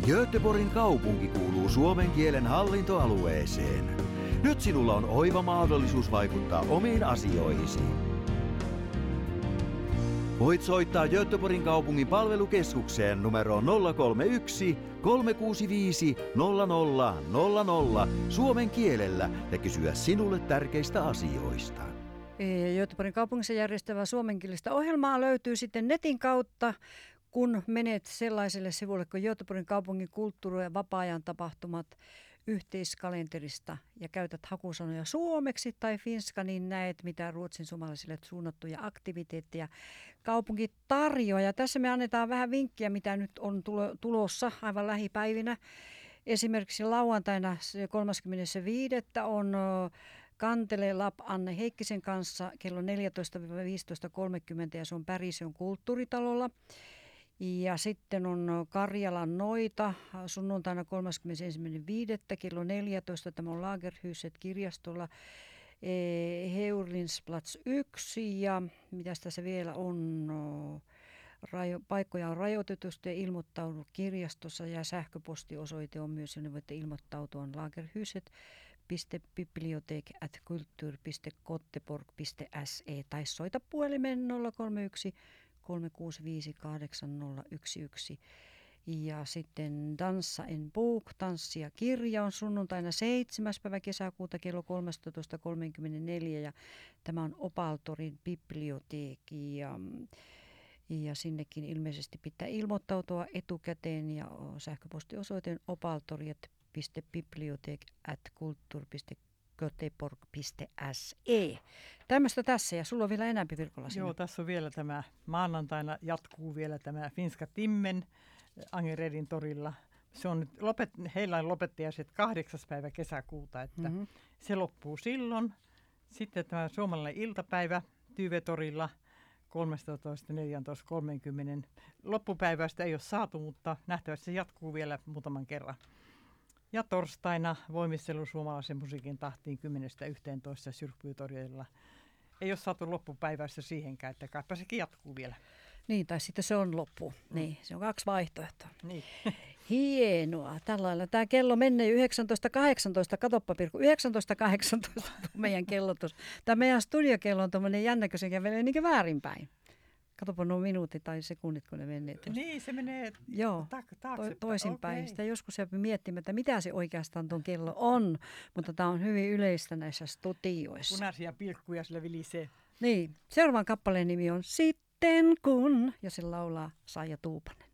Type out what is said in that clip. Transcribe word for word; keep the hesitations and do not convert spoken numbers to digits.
Göteborgin kaupunki kuuluu suomen kielen hallintoalueeseen. Nyt sinulla on oiva mahdollisuus vaikuttaa omiin asioihisi. Voit soittaa Göteborgin kaupungin palvelukeskukseen numero nolla kolme yksi kolme kuusi viisi nolla nolla nolla nolla suomen kielellä ja kysyä sinulle tärkeistä asioista. Göteborgin kaupungissa järjestävää suomenkielistä ohjelmaa löytyy sitten netin kautta, kun menet sellaiselle sivulle kuin Göteborgin kaupungin kulttuuri- ja vapaa-ajan tapahtumat yhteiskalenterista ja käytät hakusanoja suomeksi tai finska, niin näet, mitä ruotsin suomalaisille suunnattuja aktiviteetteja kaupunki tarjoaa. Ja tässä me annetaan vähän vinkkiä, mitä nyt on tulossa aivan lähipäivinä. Esimerkiksi lauantaina kolmaskymmenes viidettä on Kantele Lab Anne Heikkisen kanssa kello neljätoista viisitoista kolmekymmentä ja se on Pärisön kulttuuritalolla. Ja sitten on Karjalan Noita sunnuntaina kolmaskymmenesensimmäinen viidettä kello neljätoista. Tämä on Lagerhuset kirjastolla Heurlinsplatz yksi ja mitäs tässä vielä on? Rajo, paikkoja on rajoitetusti ja ilmoittaudu kirjastossa ja sähköpostiosoite on myös, jonne voitte ilmoittautua on lagerhuset piste bibliotek at kultur piste göteborg piste se tai soita puhelimeen nolla kolme yksi kolme kuusi viisi kahdeksan nolla yksi yksi. Ja sitten Dansa en bok, tanssi ja kirja on sunnuntaina seitsemäs päivä kesäkuuta kello kolmetoista kolmekymmentäneljä ja tämä on Opaltorin biblioteekki ja, ja sinnekin ilmeisesti pitää ilmoittautua etukäteen ja sähköpostiosoite opaltoriet piste bibliotek at kultur piste göteborg piste se. Tämmöistä tässä ja sulla on vielä enemmän Virkola sinne. Joo, tässä on vielä tämä maanantaina jatkuu vielä tämä Finska Timmen Angeredin torilla. Se on nyt lopet, heillä on lopettajaiset kahdeksas päivä kesäkuuta, että mm-hmm. se loppuu silloin. Sitten tämä suomalainen iltapäivä Tyvetorilla kolmetoista neljätoista kolmekymmentä. Loppupäivästä ei ole saatu, mutta nähtävästi se jatkuu vielä muutaman kerran. Ja torstaina voimistelu suomalaisen musiikin tahtiin kymmenestä yhteentoista Syrppyytorilla. Ei ole saatu loppupäivästä siihenkään, että kaipa sekin jatkuu vielä. Niin, tai sitten se on loppu. Mm. Niin, se on kaksi vaihtoehtoa. Niin. Hienoa. Tällä lailla. Tämä kello menee yhdeksäntoista kahdeksantoista. Katoppa Pirkku, yhdeksäntoista kahdeksantoista meidän kello tuossa. Tämä meidän studiokello on tuommoinen jännäköisen kävelee niin kuin väärinpäin. Katsopa nuo minuutit tai sekunnit, kun ne menee tuosta. Niin, se menee Joo, taaksepäin. to, toisinpäin. Okay. Sitä joskus jää miettimään, että mitä se oikeastaan tuon kello on. Mutta tämä on hyvin yleistä näissä studioissa. Punaisia pilkkuja sillä vilisee. Niin, seuraavan kappaleen nimi on Sitten kun, ja se laulaa Saija Tuupanen.